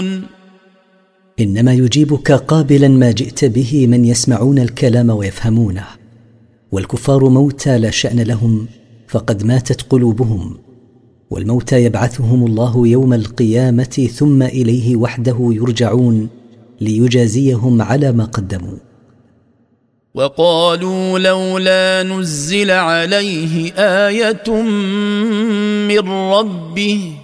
إنما يجيبك قابلا ما جئت به من يسمعون الكلام ويفهمونه، والكفار موتى لا شأن لهم فقد ماتت قلوبهم، والموتى يبعثهم الله يوم القيامة ثم إليه وحده يرجعون ليجازيهم على ما قدموا. وقالوا لولا نزل عليه آية من ربه